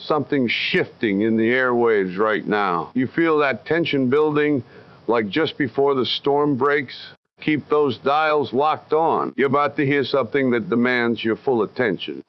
something shifting in the airwaves right now. You feel that tension building like just before the storm breaks? Keep those dials locked on. You're about to hear something that demands your full attention.